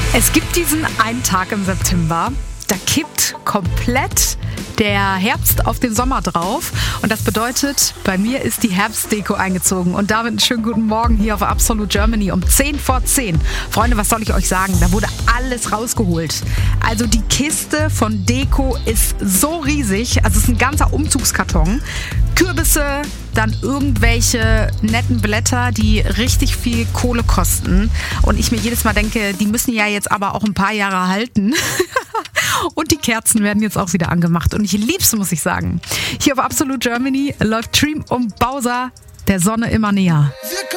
Es gibt diesen einen Tag im September, da kippt komplett der Herbst auf den Sommer drauf. Und das bedeutet, bei mir ist die Herbstdeko eingezogen. Und damit einen schönen guten Morgen hier auf Absolute Germany um 10:10. Freunde, was soll ich euch sagen? Da wurde alles rausgeholt. Also die Kiste von Deko ist so riesig. Also es ist ein ganzer Umzugskarton. Kürbisse, dann irgendwelche netten Blätter, die richtig viel Kohle kosten. Und ich mir jedes Mal denke, die müssen ja jetzt aber auch ein paar Jahre halten. Und die Kerzen werden jetzt auch wieder angemacht. Und ich lieb's, muss ich sagen. Hier auf Absolute Germany läuft Dream und Bowser der Sonne immer näher.